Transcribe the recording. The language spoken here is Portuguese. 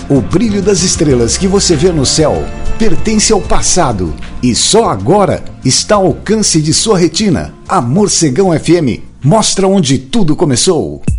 O brilho das estrelas que você vê no céu pertence ao passado e só agora está ao alcance de sua retina. A Morcegão FM mostra onde tudo começou.